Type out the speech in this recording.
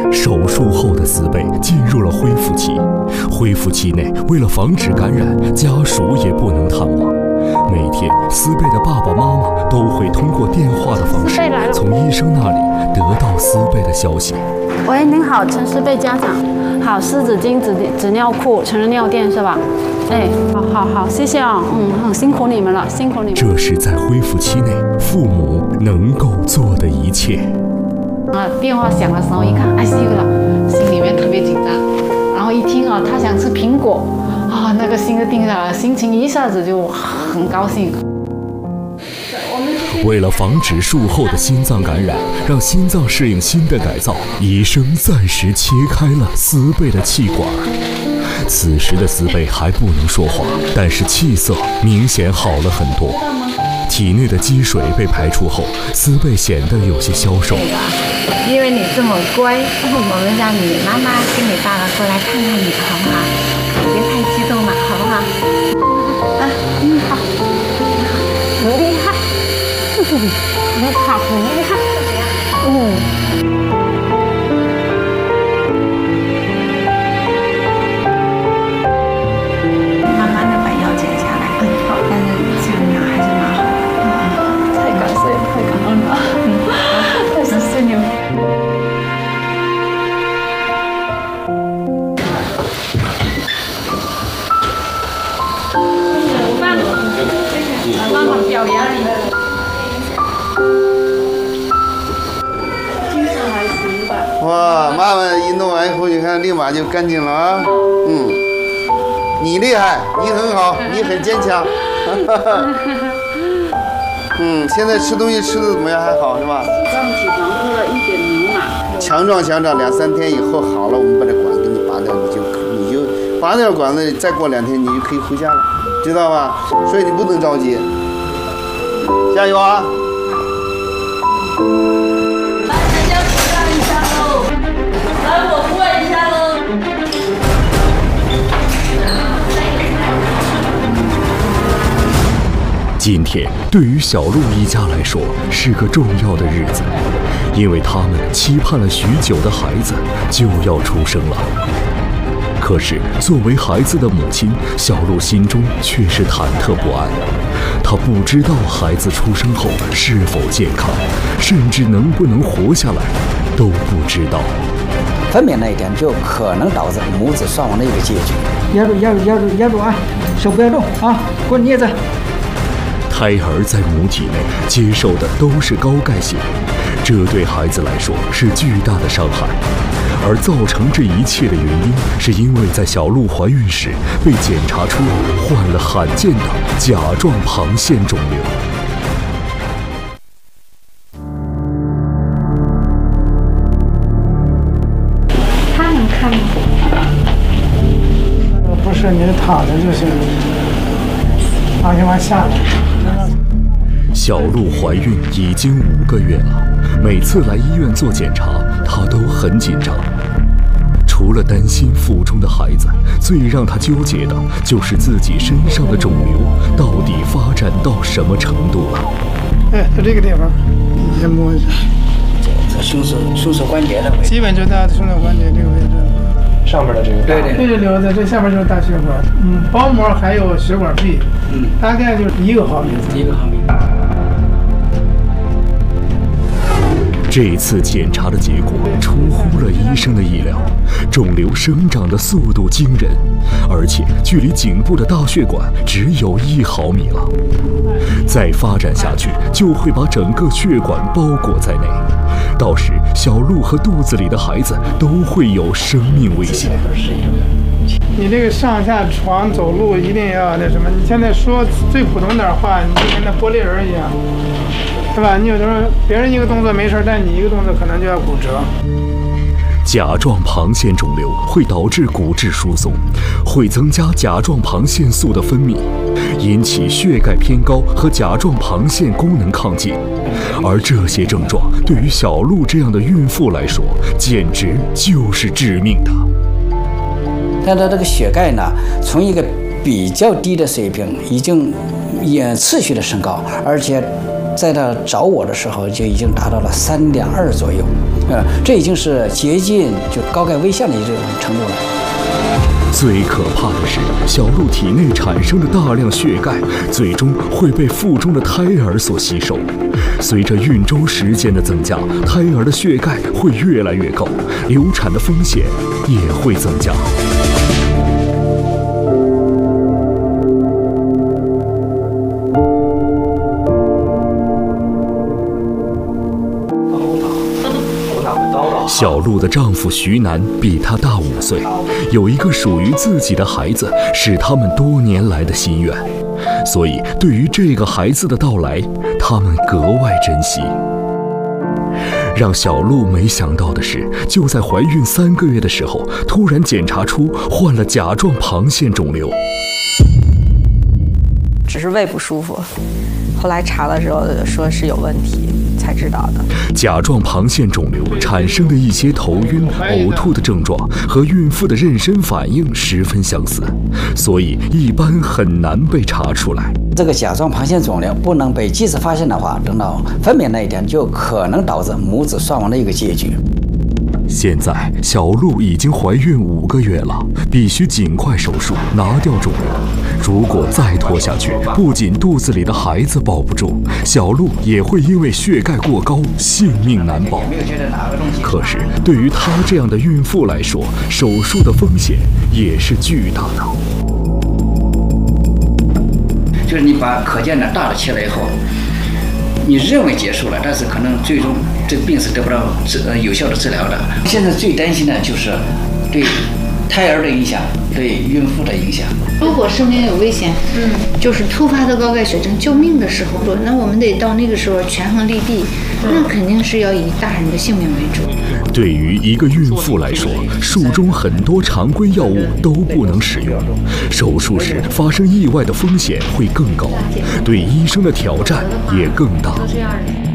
手术后的思贝进入了恢复期，恢复期内，为了防止感染，家属也不能探望。每天，思贝的爸爸妈妈都会通过电话的方式，从医生那里得到思贝的消息。 喂，您好，陈思贝家长。好，湿纸巾、纸尿裤、成人尿垫是吧？哎，好，谢谢啊，辛苦你们了，辛苦你们。 这是在恢复期内父母能够做的一切。 电话响的时候一看 ICU 了，心里面特别紧张，然后一听啊，他想吃苹果啊，那个心就定下来，心情一下子就很高兴。 为了防止术后的心脏感染，让心脏适应新的改造，医生暂时切开了思贝的气管。此时的思贝还不能说话，但是气色明显好了很多。体内的积水被排出后，思贝显得有些消瘦。 因为你这么乖，我们让你妈妈跟你爸爸过来看看你，好不好？别太激动了，好不好？好，很厉害，你好，很厉害，慢慢的把药减下来，好，但是下面还是蛮好的，太感恩了，太谢谢你们。妈妈表扬你。精神还行吧？ 哇，妈妈一弄完以后，你看立马就干净了啊。你厉害，你很好，你很坚强。现在吃东西吃的怎么样？还好是吧？ 早上起床喝了1点牛奶。 强壮2、3天以后好了，我们把这管给你拔掉，你就拔掉管子，再过2天你就可以回家了，知道吧？所以你不能着急，加油啊！ 来，大家鼓掌一下喽！来，我握一下喽！ 今天对于小鹿一家来说是个重要的日子，因为他们期盼了许久的孩子就要出生了。可是作为孩子的母亲，小鹿心中却是忐忑不安。她不知道孩子出生后是否健康，甚至能不能活下来都不知道。 分娩那一天就可能导致母子双亡的一个结局。 压住啊，手不要动啊，滚镊子。 胎儿在母体内接受的都是高钙血，这对孩子来说是巨大的伤害。而造成这一切的原因，是因为在小鹿怀孕时被检查出患了罕见的甲状旁腺肿瘤。 他能看吗？ 不是你躺着就行，往下来。 小鹿怀孕已经5个月了，每次来医院做检查，她都很紧张。除了担心腹中的孩子，最让她纠结的就是自己身上的肿瘤到底发展到什么程度了。 哎，在这个地方，你先摸一下。 这胸锁关节的位置， 基本就在胸锁关节这个位置。 上面的这个。对。 这个瘤子，这下面就是大血管。包膜还有血管壁。大概就是1毫米。 1毫米。 这次检查的结果出乎了医生的意料，肿瘤生长的速度惊人，而且距离颈部的大血管只有1毫米了。再发展下去，就会把整个血管包裹在内，到时小鹿和肚子里的孩子都会有生命危险。 你这个上下床走路一定要那什么，你现在说最普通点话，你就跟那玻璃人一样。对吧？你有的时候别人一个动作没事，但你一个动作可能就要骨折。 甲状旁腺肿瘤会导致骨质疏松，会增加甲状旁腺素的分泌，引起血钙偏高和甲状旁腺功能亢进。而这些症状对于小鹿这样的孕妇来说，简直就是致命的。 但它这个血钙呢，从一个比较低的水平已经也持续的升高，而且在他找我的时候就已经达到了3.2左右，这已经是接近就高钙危象的这种程度了。 最可怕的是，小鹿体内产生的大量血钙，最终会被腹中的胎儿所吸收。随着孕周时间的增加，胎儿的血钙会越来越高，流产的风险也会增加。小鹿的丈夫徐楠比她大5岁，有一个属于自己的孩子是他们多年来的心愿，所以对于这个孩子的到来，他们格外珍惜。让小鹿没想到的是，就在怀孕3个月的时候，突然检查出患了甲状旁腺肿瘤。 只是胃不舒服，后来查了之后说是有问题，才知道的。 甲状旁腺肿瘤产生的一些头晕、呕吐的症状和孕妇的妊娠反应十分相似，所以一般很难被查出来。 这个甲状旁腺肿瘤不能被及时发现的话，等到分娩那一天就可能导致母子双亡的一个结局。 现在小鹿已经怀孕5个月了，必须尽快手术拿掉肿瘤。如果再拖下去，不仅肚子里的孩子保不住，小鹿也会因为血钙过高性命难保。可是对于她这样的孕妇来说，手术的风险也是巨大的。 就是你把可见的大的切了以后，你认为结束了，但是可能最终这个病是得不到有效的治疗的。现在最担心的就是对胎儿的影响，对孕妇的影响。 如果生命有危险，就是突发的高钙血症救命的时候，那我们得到那个时候权衡利弊，那肯定是要以大人的性命为主。 对于一个孕妇来说，术中很多常规药物都不能使用，手术时发生意外的风险会更高，对医生的挑战也更大。